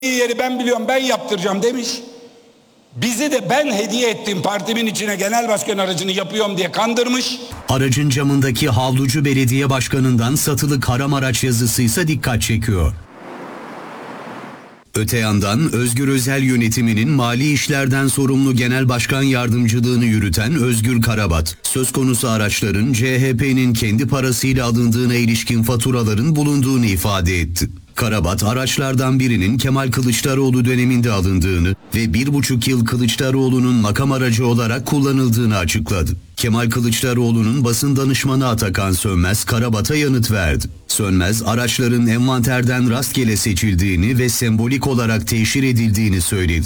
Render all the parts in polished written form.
yeri ben biliyorum, ben yaptıracağım demiş. Bizi de ben hediye ettim partimin içine genel başkan aracını yapıyorum diye kandırmış. Aracın camındaki Havlucu Belediye Başkanı'ndan satılı karam araç yazısı ise dikkat çekiyor. Öte yandan Özgür Özel yönetiminin mali işlerden sorumlu genel başkan yardımcılığını yürüten Özgür Karabat, söz konusu araçların CHP'nin kendi parasıyla alındığına ilişkin faturaların bulunduğunu ifade etti. Karabat, araçlardan birinin Kemal Kılıçdaroğlu döneminde alındığını ve 1,5 yıl Kılıçdaroğlu'nun makam aracı olarak kullanıldığını açıkladı. Kemal Kılıçdaroğlu'nun basın danışmanı Atakan Sönmez, Karabat'a yanıt verdi. Sönmez, araçların envanterden rastgele seçildiğini ve sembolik olarak teşhir edildiğini söyledi.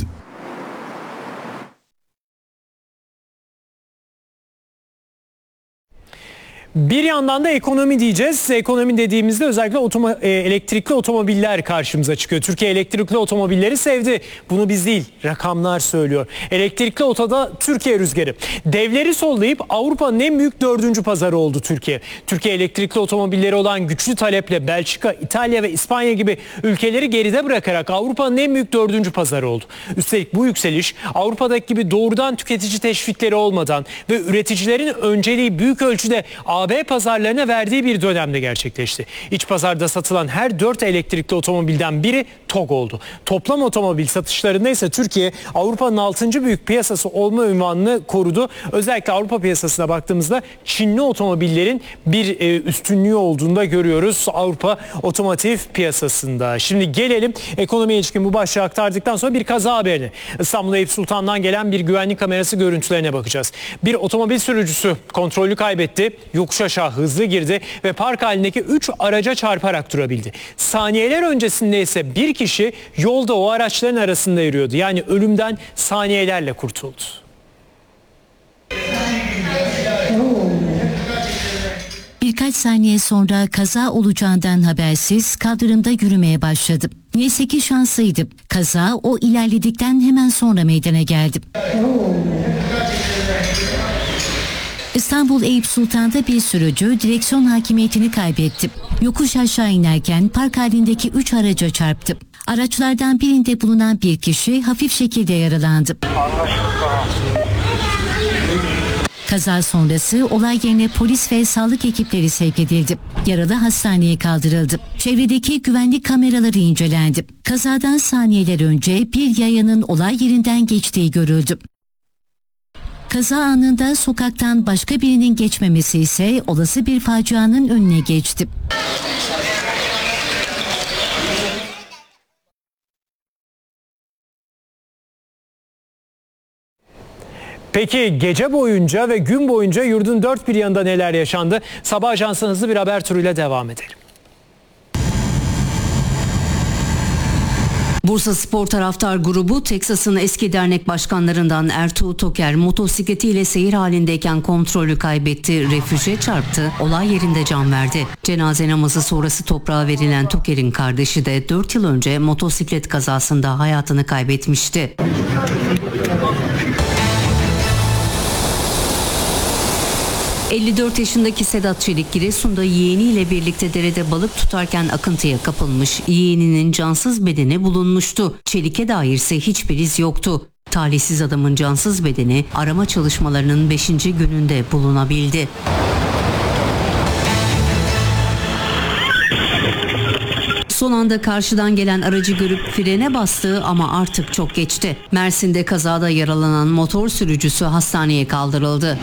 Bir yandan da ekonomi diyeceğiz. Ekonomi dediğimizde özellikle elektrikli otomobiller karşımıza çıkıyor. Türkiye elektrikli otomobilleri sevdi. Bunu biz değil, rakamlar söylüyor. Elektrikli otoda Türkiye rüzgarı. Devleri sollayıp Avrupa'nın en büyük 4. pazarı oldu Türkiye. Türkiye elektrikli otomobilleri olan güçlü taleple Belçika, İtalya ve İspanya gibi ülkeleri geride bırakarak Avrupa'nın en büyük 4. pazarı oldu. Üstelik bu yükseliş Avrupa'daki gibi doğrudan tüketici teşvikleri olmadan ve üreticilerin önceliği büyük ölçüde AB pazarlarına verdiği bir dönemde gerçekleşti. İç pazarda satılan her 4 elektrikli otomobilden biri TOG oldu. Toplam otomobil satışlarında ise Türkiye Avrupa'nın 6. büyük piyasası olma unvanını korudu. Özellikle Avrupa piyasasına baktığımızda Çinli otomobillerin bir üstünlüğü olduğunu da görüyoruz Avrupa otomotiv piyasasında. Şimdi gelelim ekonomiye ilişkin bu başlığı aktardıktan sonra bir kaza haberine. İstanbul Eyüp Sultan'dan gelen bir güvenlik kamerası görüntülerine bakacağız. Bir otomobil sürücüsü kontrolü kaybetti. Yokuş aşağı hızlı girdi ve park halindeki 3 araca çarparak durabildi. Saniyeler öncesinde ise bir kişi yolda o araçların arasında yürüyordu. Yani ölümden saniyelerle kurtuldu. Birkaç saniye sonra kaza olacağından habersiz kaldırımda yürümeye başladı. Neyse ki şanslıydı. Kaza o ilerledikten hemen sonra meydana geldi. İstanbul Eyüp Sultan'da bir sürücü direksiyon hakimiyetini kaybetti. Yokuş aşağı inerken park halindeki 3 araca çarptı. Araçlardan birinde bulunan bir kişi hafif şekilde yaralandı. Kaza sonrası olay yerine polis ve sağlık ekipleri sevk edildi. Yaralı hastaneye kaldırıldı. Çevredeki güvenlik kameraları incelendi. Kazadan saniyeler önce bir yayanın olay yerinden geçtiği görüldü. Kaza anında sokaktan başka birinin geçmemesi ise olası bir facianın önüne geçti. Peki gece boyunca ve gün boyunca yurdun dört bir yanında neler yaşandı? Sabah ajansının hızlı bir haber turuyla devam edelim. Bursaspor Taraftar Grubu, Teksas'ın eski dernek başkanlarından Ertuğ Toker motosikletiyle seyir halindeyken kontrolü kaybetti, refüje çarptı, olay yerinde can verdi. Cenaze namazı sonrası toprağa verilen Toker'in kardeşi de 4 yıl önce motosiklet kazasında hayatını kaybetmişti. ...54 yaşındaki Sedat Çelik Giresun'da yeğeniyle birlikte derede balık tutarken akıntıya kapılmış. Yeğeninin cansız bedeni bulunmuştu. Çelik'e dairse hiçbir iz yoktu. Talihsiz adamın cansız bedeni arama çalışmalarının 5. gününde bulunabildi. Son anda karşıdan gelen aracı görüp frene bastı ama artık çok geçti. Mersin'de kazada yaralanan motor sürücüsü hastaneye kaldırıldı.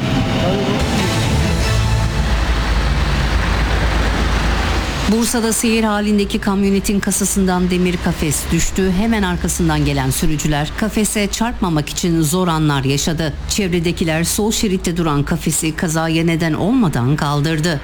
Bursa'da seyir halindeki kamyonetin kasasından demir kafes düştü. Hemen arkasından gelen sürücüler kafese çarpmamak için zor anlar yaşadı. Çevredekiler sol şeritte duran kafesi kazaya neden olmadan kaldırdı.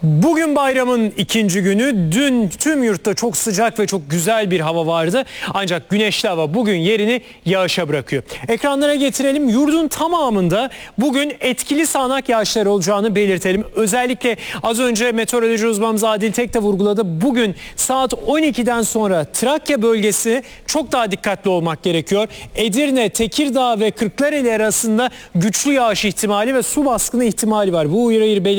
Bugün bayramın ikinci günü. Dün tüm yurtta çok sıcak ve çok güzel bir hava vardı. Ancak güneşli hava bugün yerini yağışa bırakıyor. Ekranlara getirelim. Yurdun tamamında bugün etkili sağanak yağışlar olacağını belirtelim. Özellikle az önce meteoroloji uzmanımız Adil Tek de vurguladı. Bugün saat 12'den sonra Trakya bölgesi çok daha dikkatli olmak gerekiyor. Edirne, Tekirdağ ve Kırklareli arasında güçlü yağış ihtimali ve su baskını ihtimali var. Bu uyarıyı